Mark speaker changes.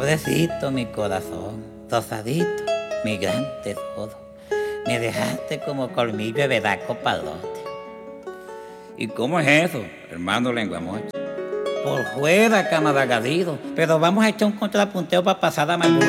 Speaker 1: Pobrecito mi corazón, rosadito, mi gran tesoro. Me dejaste como colmillo de vedaco palote.
Speaker 2: ¿Y cómo es eso, hermano Lenguamoche?
Speaker 1: Por fuera, camarada Garrido, pero vamos a echar un contrapunteo para pasar a amargura.